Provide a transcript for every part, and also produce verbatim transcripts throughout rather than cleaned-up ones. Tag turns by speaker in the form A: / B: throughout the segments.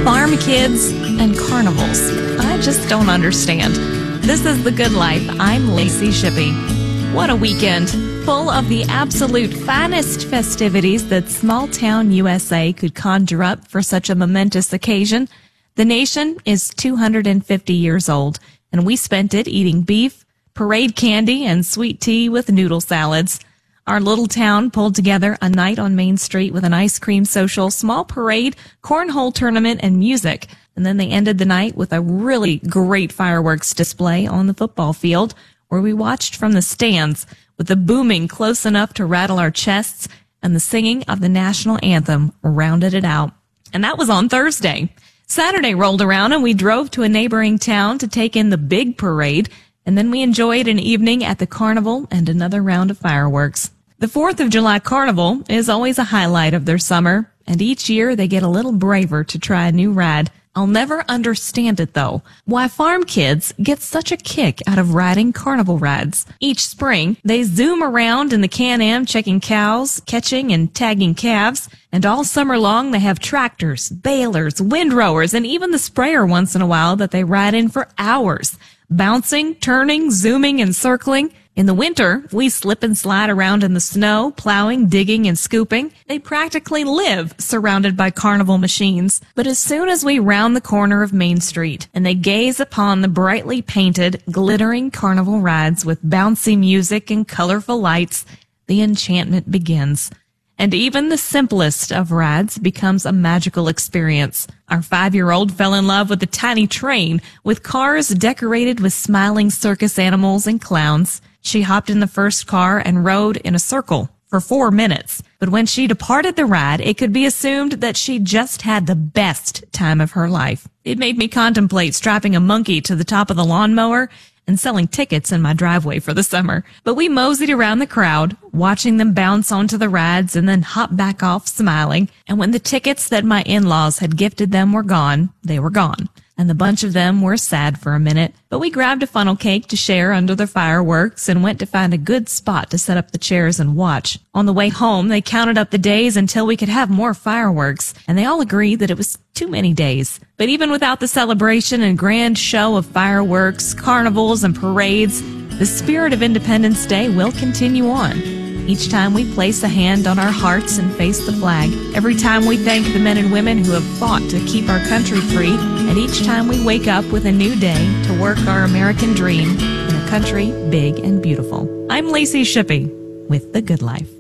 A: Farm kids and carnivals. I just don't understand. This is The Good Life. I'm Lacey Shippey. What a weekend. Full of the absolute finest festivities that small-town U S A could conjure up for such a momentous occasion. The nation is two hundred fifty years old, and we spent it eating beef, parade candy, and sweet tea with noodle salads. Our little town pulled together a night on Main Street with an ice cream social, small parade, cornhole tournament, and music. And then they ended the night with a really great fireworks display on the football field, where we watched from the stands with the booming close enough to rattle our chests, and the singing of the national anthem rounded it out. And that was on Thursday. Saturday rolled around and we drove to a neighboring town to take in the big parade, and then we enjoyed an evening at the carnival and another round of fireworks. The fourth of July Carnival is always a highlight of their summer, and each year they get a little braver to try a new ride. I'll never understand it, though, why farm kids get such a kick out of riding carnival rides. Each spring, they zoom around in the Can-Am checking cows, catching and tagging calves, and all summer long they have tractors, balers, windrowers, and even the sprayer once in a while that they ride in for hours, bouncing, turning, zooming, and circling. In the winter, we slip and slide around in the snow, plowing, digging, and scooping. They practically live surrounded by carnival machines. But as soon as we round the corner of Main Street and they gaze upon the brightly painted, glittering carnival rides with bouncy music and colorful lights, the enchantment begins. And even the simplest of rides becomes a magical experience. Our five-year-old fell in love with the tiny train with cars decorated with smiling circus animals and clowns. She hopped in the first car and rode in a circle for four minutes. But when she departed the ride, it could be assumed that she just had the best time of her life. It made me contemplate strapping a monkey to the top of the lawnmower and selling tickets in my driveway for the summer. But we moseyed around the crowd, watching them bounce onto the rides and then hop back off smiling. And when the tickets that my in-laws had gifted them were gone, they were gone. And the bunch of them were sad for a minute. But we grabbed a funnel cake to share under the fireworks and went to find a good spot to set up the chairs and watch. On the way home, they counted up the days until we could have more fireworks, and they all agreed that it was too many days. But even without the celebration and grand show of fireworks, carnivals, and parades, the spirit of Independence Day will continue on. Each time we place a hand on our hearts and face the flag, every time we thank the men and women who have fought to keep our country free, and each time we wake up with a new day to work our American dream in a country big and beautiful. I'm Lacey Shippey with The Good Life.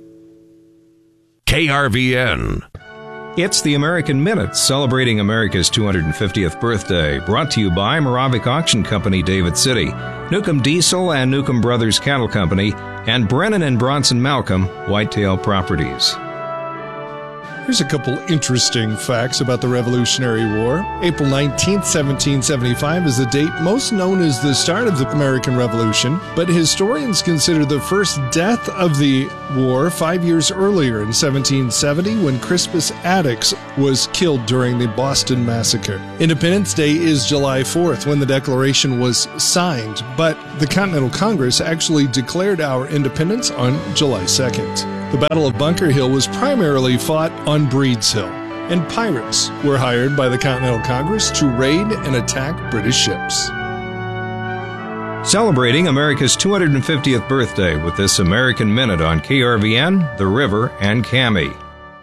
B: K R V N.
C: It's the American Minute, celebrating America's two hundred fiftieth birthday, brought to you by Moravic Auction Company, David City, Newcomb Diesel and Newcomb Brothers Cattle Company, and Brennan and Bronson Malcolm, Whitetail Properties.
D: Here's a couple interesting facts about the Revolutionary War. April nineteenth, seventeen seventy-five is the date most known as the start of the American Revolution, but historians consider the first death of the war five years earlier in seventeen seventy, when Crispus Attucks was killed during the Boston Massacre. Independence Day is July fourth, when the Declaration was signed, but the Continental Congress actually declared our independence on July second. The Battle of Bunker Hill was primarily fought on Breed's Hill, and pirates were hired by the Continental Congress to raid and attack British ships.
C: Celebrating America's two hundred fiftieth birthday with this American Minute on K R V N, The River, and Cami.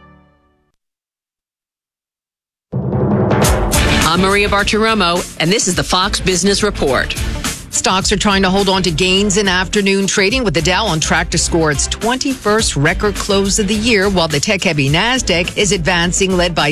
E: I'm Maria Bartiromo, and this is the Fox Business Report.
F: Stocks are trying to hold on to gains in afternoon trading, with the Dow on track to score its twenty-first record close of the year, while the tech-heavy NASDAQ is advancing, led by